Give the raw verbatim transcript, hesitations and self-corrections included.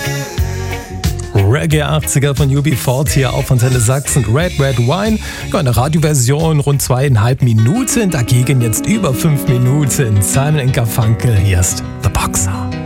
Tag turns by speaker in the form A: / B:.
A: Reggae achtziger von U B vierzig hier auf Antenne Sachsen. Red Red Wine. Ja, eine Radioversion rund zweieinhalb Minuten. Dagegen jetzt über fünf Minuten. Simon and Garfunkel, hier ist The Boxer.